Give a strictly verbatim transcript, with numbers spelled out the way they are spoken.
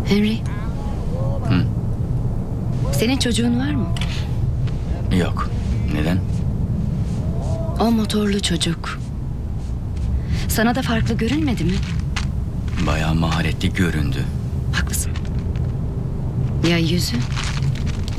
Henry. Hı. Senin çocuğun var mı? Yok. Neden? O motorlu çocuk. Sana da farklı görünmedi mi? Bayağı maharetli göründü. Haklısın. Ya yüzü?